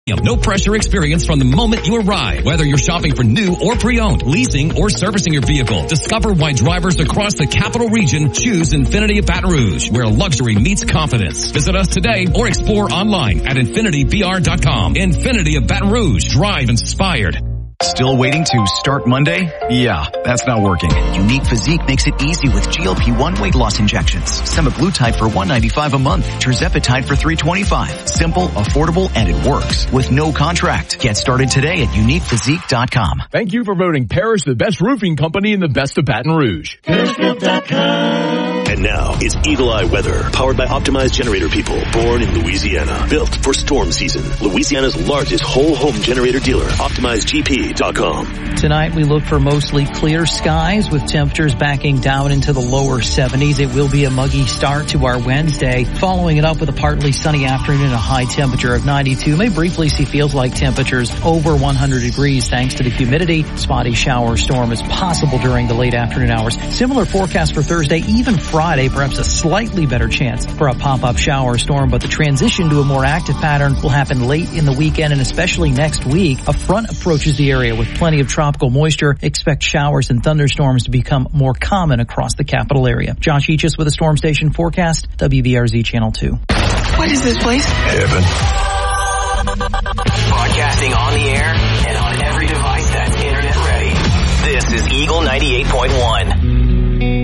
No pressure experience from the moment you arrive. Whether you're shopping for new or pre-owned, leasing or servicing your vehicle, discover why drivers across the capital region choose Infinity of Baton Rouge, where luxury meets confidence. Visit us today or explore online at InfinityBR.com. Infinity of Baton Rouge. Drive inspired. Still waiting to start Monday? Yeah, that's not working. Unique Physique makes it easy with GLP-1 weight loss injections. Semaglutide for $195 a month. Tirzepatide for $325. Simple, affordable, and it works with no contract. Get started today at UniquePhysique.com. Thank you for voting Parrish the best roofing company in the best of Baton Rouge. And now it's Eagle Eye Weather, powered by Optimized Generator People, born in Louisiana, built for storm season. Louisiana's largest whole home generator dealer, OptimizeGP.com. Tonight we look for mostly clear skies with temperatures backing down into the lower 70s. It will be a muggy start to our Wednesday, following it up with a partly sunny afternoon and a high temperature of 92. May briefly see feels-like temperatures over 100 degrees thanks to the humidity. Spotty shower storm is possible during the late afternoon hours. Similar forecast for Thursday, even Friday, perhaps a slightly better chance for a pop-up shower storm, but the transition to a more active pattern will happen late in the weekend and especially next week. A front approaches the area with plenty of tropical moisture. Expect showers and thunderstorms to become more common across the capital area. Josh Eachus with a Storm Station forecast, WBRZ Channel 2. What is this place? Heaven. Broadcasting on the air and on every device that's internet ready. This is Eagle 98.1.